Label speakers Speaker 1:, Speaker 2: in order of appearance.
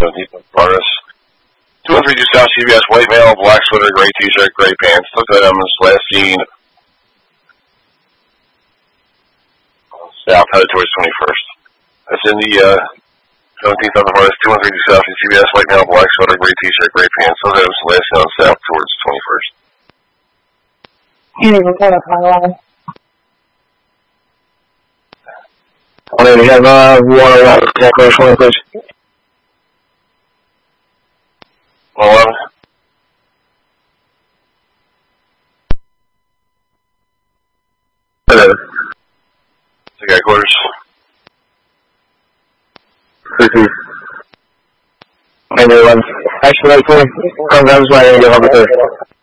Speaker 1: 17th progress. 2132 South CVS, white male, black sweater, gray t-shirt, gray pants. Look at him, last seen south, headed towards 21st. That's in the 17th on the progress. 2132 South CVS, white male, black sweater, gray t-shirt, gray pants. Look at him, last seen on south towards 21st.
Speaker 2: We have 101, declaration 1, please.
Speaker 1: 111.
Speaker 2: Hello.
Speaker 1: Okay, quarters.
Speaker 2: Maybe 11. Actually, come down to my area,